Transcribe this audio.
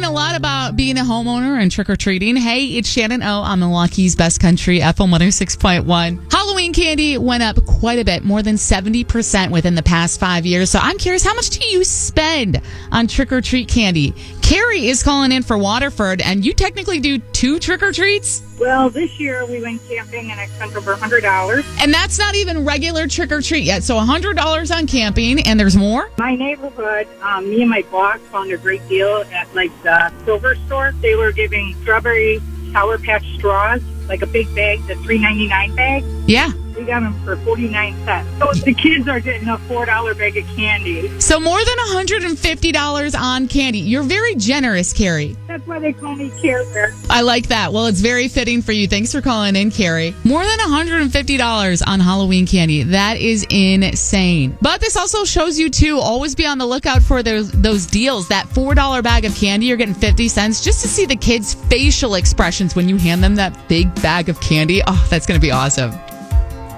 a lot about being a homeowner and trick-or-treating. Hey, it's Shannon O on Milwaukee's Best Country, FM 106.1. Halloween candy went up quite a bit, more than 70% within the past 5 years. So I'm curious, how much do you spend on trick-or-treat candy? Carrie is calling in for Waterford, and you technically do 2 trick-or-treats? Well, this year we went camping and I spent over $100. And that's not even regular trick-or-treat yet. So $100 on camping, and there's more? My neighborhood, me and my boss found a great deal at like the silver store. They were giving strawberry Sour Patch straws, like a big bag, the $3.99 bag. Yeah. We got them for 49 cents. So the kids are getting a $4 bag of candy. So more than $150 on candy. You're very generous, Carrie. That's why they call me Care Bear. I like that. Well, it's very fitting for you. Thanks for calling in, Carrie. More than $150 on Halloween candy. That is insane. But this also shows you, too, always be on the lookout for those deals. That $4 bag of candy, you're getting 50 cents just to see the kids' facial expressions when you hand them that big bag of candy. Oh, that's going to be awesome.